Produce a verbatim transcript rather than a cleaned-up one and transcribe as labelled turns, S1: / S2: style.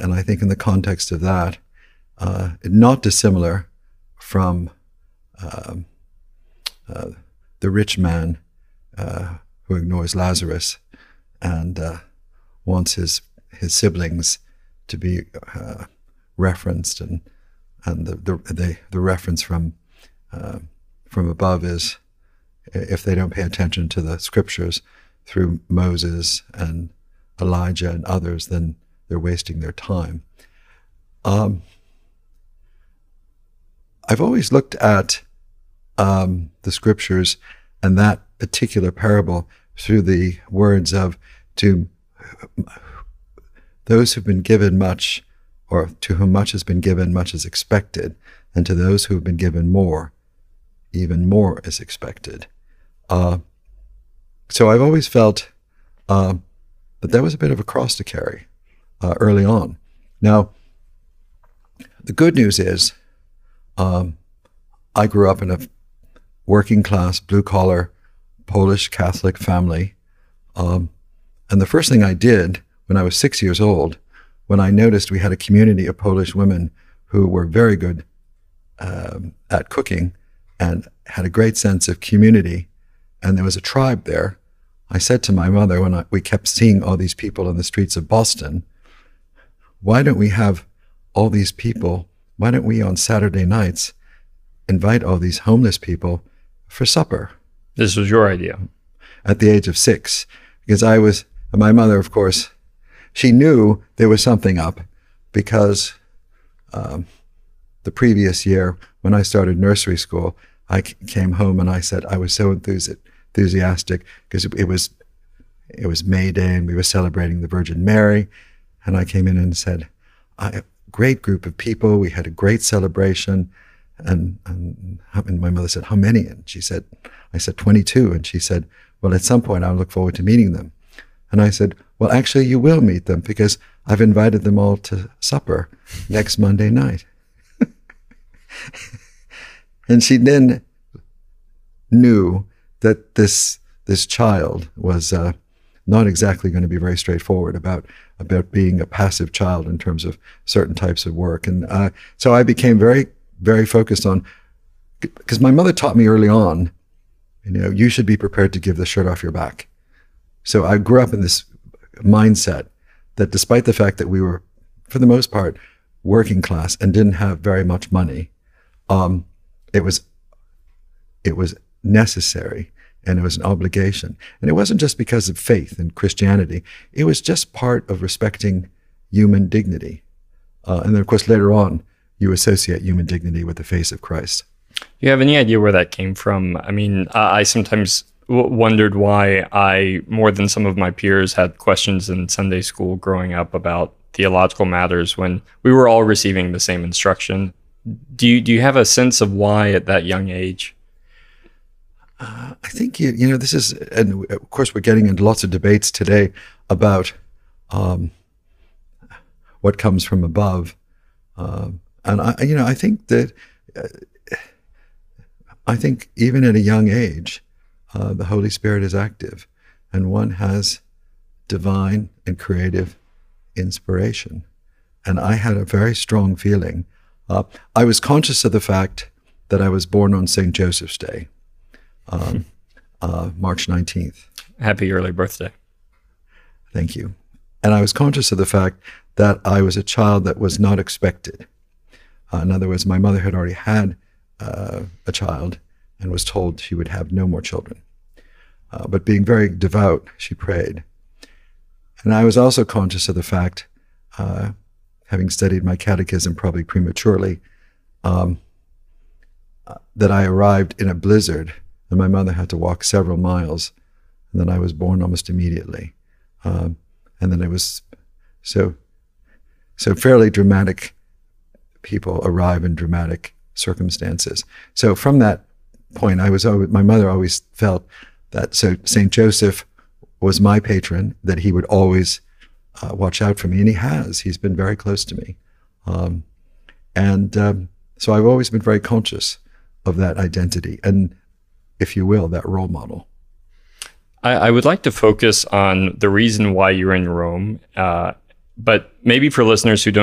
S1: and I think in the context of that, uh, not dissimilar from um, uh, the rich man uh, who ignores Lazarus and uh, wants his his siblings to be uh, referenced, and and the the the, the reference from uh, from above is, if they don't pay attention to the scriptures through Moses and Elijah and others, then they're wasting their time. Um, I've always looked at um, the scriptures and that particular parable through the words of, to those who've been given much, or to whom much has been given, much is expected, and to those who have been given more, even more is expected. Uh, so I've always felt uh, that that was a bit of a cross to carry uh, early on. Now, the good news is um, I grew up in a working class, blue collar, Polish Catholic family. Um, and the first thing I did when I was six years old, when I noticed we had a community of Polish women who were very good um, at cooking and had a great sense of community, and there was a tribe there, I said to my mother, when I, we kept seeing all these people in the streets of Boston, why don't we have all these people, why don't we on Saturday nights invite all these homeless people for supper?
S2: This was your idea?
S1: At the age of six, because I was, my mother, of course, she knew there was something up, because um, the previous year when I started nursery school, I came home and I said I was so enthusi- enthusiastic because it, it was it was May Day and we were celebrating the Virgin Mary, and I came in and said, I, a great group of people, we had a great celebration, and, and and my mother said, how many? And she said, I said twenty-two, and she said, well, at some point I'll look forward to meeting them. And I said, well, actually you will meet them, because I've invited them all to supper next Monday night. And she then knew that this this child was uh, not exactly going to be very straightforward about about being a passive child in terms of certain types of work. And uh, so I became very, very focused on, because my mother taught me early on, you know, you should be prepared to give the shirt off your back. So I grew up in this mindset that despite the fact that we were, for the most part, working class and didn't have very much money, um, it was it was necessary and it was an obligation. And it wasn't just because of faith and Christianity. It was just part of respecting human dignity. Uh, and then, of course, later on, you associate human dignity with the face of Christ.
S2: Do you have any idea where that came from? I mean, I, I sometimes w- wondered why I, more than some of my peers, had questions in Sunday school growing up about theological matters when we were all receiving the same instruction. Do you, do you have a sense of why at that young age?
S1: Uh, I think, you, you know, this is, and of course we're getting into lots of debates today about um, what comes from above. Um, and, I, you know, I think that, uh, I think even at a young age, uh, the Holy Spirit is active and one has divine and creative inspiration. And I had a very strong feeling. Uh, I was conscious of the fact that I was born on Saint Joseph's Day, um, uh, March nineteenth.
S2: Happy early birthday.
S1: Thank you. And I was conscious of the fact that I was a child that was not expected. Uh, in other words, my mother had already had uh, a child and was told she would have no more children. Uh, but being very devout, she prayed. And I was also conscious of the fact, uh, having studied my catechism probably prematurely, um, that I arrived in a blizzard and my mother had to walk several miles, and then I was born almost immediately. Um, and then it was, so, so fairly dramatic people arrive in dramatic circumstances. So from that point, I was always, my mother always felt that, so Saint Joseph was my patron, that he would always Uh, watch out for me, and he has. He's been very close to me. Um, and um, so I've always been very conscious of that identity and, if you will, that role model.
S2: I, I would like to focus on the reason why you're in Rome, uh, but maybe for listeners who don't